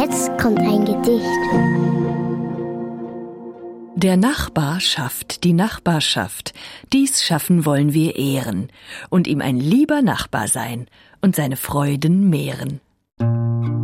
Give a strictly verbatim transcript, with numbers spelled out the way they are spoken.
jetzt kommt ein Gedicht. Der Nachbar schafft die Nachbarschaft, dies schaffen wollen wir ehren und ihm ein lieber Nachbar sein und seine Freuden mehren.